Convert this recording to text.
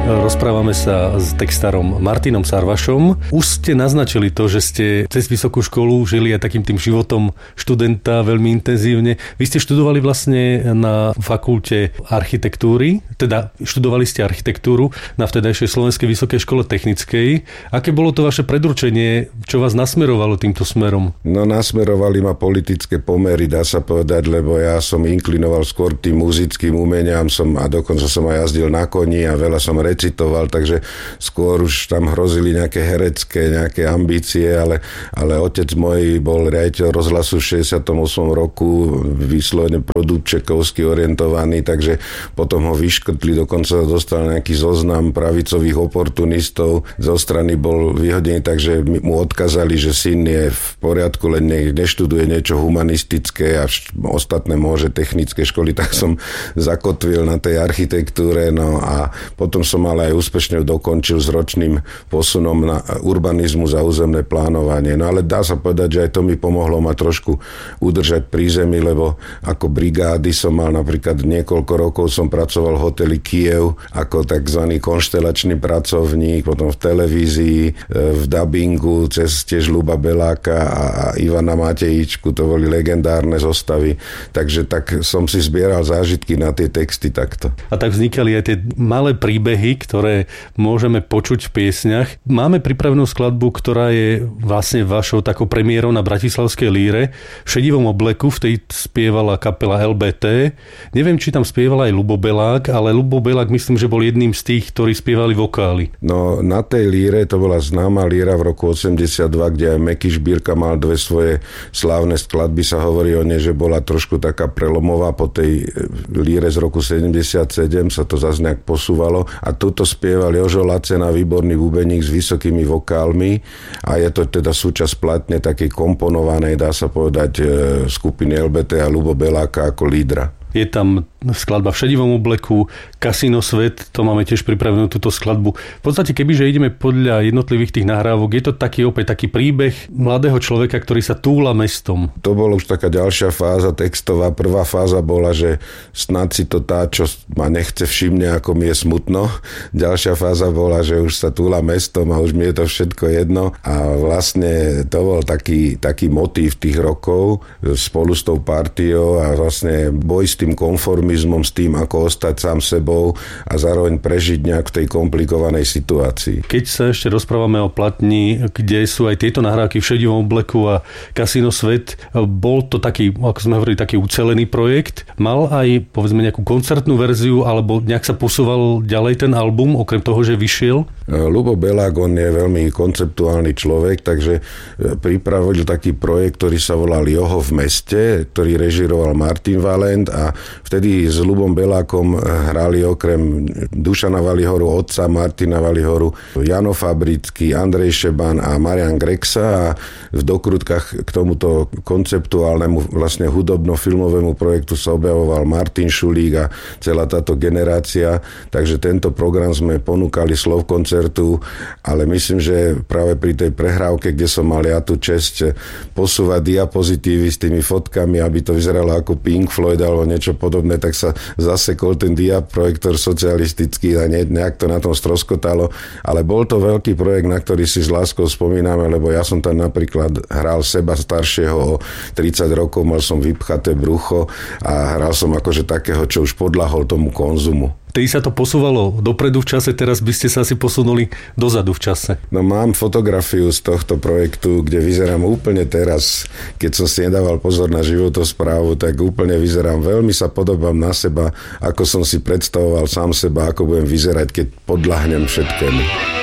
Rozprávame sa s textárom Martinom Sarvašom. Už ste naznačili to, že ste cez vysokú školu žili aj takým tým životom študenta veľmi intenzívne. Vy ste študovali vlastne na fakulte architektúry, teda študovali ste architektúru na vtedajšej Slovenskej vysokej škole technickej. Aké bolo to vaše predurčenie, čo vás nasmerovalo týmto smerom? No nasmerovali ma politické pomery, dá sa povedať, lebo ja som inklinoval skôr tým muzickým umeniam a dokonca som aj jazdil na koni a veľa som recitoval, takže skôr už tam hrozili nejaké herecké, nejaké ambície, ale otec môj bol riaditeľ rozhlasu v 68. roku, vyslovene produkt čekovsky orientovaný, takže potom ho vyškrtli, dokonca dostal nejaký zoznam pravicových oportunistov, zo strany bol vyhodený, takže mu odkazali, že syn je v poriadku, len neštuduje niečo humanistické a ostatné môže technické školy, tak som zakotvil na tej architektúre, no a potom som ale aj úspešne dokončil s ročným posunom na urbanizmus a územné plánovanie. No ale dá sa povedať, že aj to mi pomohlo ma trošku udržať pri zemi, lebo ako brigády som mal napríklad niekoľko rokov som pracoval v hoteli Kiev ako tzv. Konštelačný pracovník, potom v televízii, v dabingu cez tiež Ľuba Beláka a Ivana Matejíčku, to boli legendárne zostavy, takže tak som si zbieral zážitky na tie texty takto. A tak vznikali aj tie malé príbehy, ktoré môžeme počuť v piesňach. Máme pripravenú skladbu, ktorá je vlastne vašou takou premiérou na Bratislavskej líre. V šedivom obleku, v tej spievala kapela LBT. Neviem, či tam spieval aj Ľubo Belák, ale Ľubo Belák myslím, že bol jedným z tých, ktorí spievali vokály. No na tej líre, to bola známa líra v roku 82, kde aj Meky Šbírka mal dve svoje slávne skladby, sa hovorí o nej, že bola trošku taká prelomová, po tej líre z roku 77 sa to zase nejak posúvalo a tuto spieval Jožo Lacena, výborný bubeník s vysokými vokálmi a je to teda súčasť platne takej komponovanej, dá sa povedať, skupiny LBT a Ľubo Beláka ako lídra. Je tam skladba v šedivom obleku, Kasino Svet, to máme tiež pripravenú túto skladbu. V podstate, kebyže ideme podľa jednotlivých tých nahrávok, je to opäť taký príbeh mladého človeka, ktorý sa túla mestom. To bola už taká ďalšia fáza textová. Prvá fáza bola, že snad si to tá, čo ma nechce, všimne, ako mi je smutno. Ďalšia fáza bola, že už sa túla mestom a už mi je to všetko jedno. A vlastne to bol taký motív tých rokov spolu s tou partiou a vlastne boj s tým konformizmom, s tým, ako ostať sám sebou a zároveň prežiť nejak v tej komplikovanej situácii. Keď sa ešte rozprávame o platni, kde sú aj tieto nahrávky v šedivom obleku a Kasino Svet, bol to taký, ako sme hovorili, taký ucelený projekt. Mal aj, povedzme, nejakú koncertnú verziu, alebo nejak sa posúval ďalej ten album, okrem toho, že vyšiel? Ľubo Belák, on je veľmi konceptuálny človek, takže pripravil taký projekt, ktorý sa volal Joho v meste, ktorý režiroval Martin Valent a vtedy s Ľubom Belákom hrali okrem Dušana Valihoru, otca Martina Valihoru, Jano Fabrický, Andrej Šeban a Marian Grexa a v dokrutkách k tomuto konceptuálnemu vlastne hudobno-filmovému projektu sa objavoval Martin Šulík a celá táto generácia, takže tento program sme ponúkali slov koncertu, ale myslím, že práve pri tej prehrávke, kde som mal ja tú česť posúvať diapozitívy s tými fotkami, aby to vyzeralo ako Pink Floyd alebo niečo podobné, tak sa zasekol ten diaprojektor socialistický a nejak to na tom stroskotalo, ale bol to veľký projekt, na ktorý si s láskou spomíname, lebo ja som tam napríklad hral seba staršieho o 30 rokov, mal som vypchaté brucho a hral som akože takého, čo už podľahol tomu konzumu. Tedy sa to posúvalo dopredu v čase, teraz by ste sa asi posunuli dozadu v čase. No mám fotografiu z tohto projektu, kde vyzerám úplne teraz, keď som si nedával pozor na životosprávu, tak úplne vyzerám, veľmi sa podobám na seba, ako som si predstavoval sám seba, ako budem vyzerať, keď podľahnem všetkému.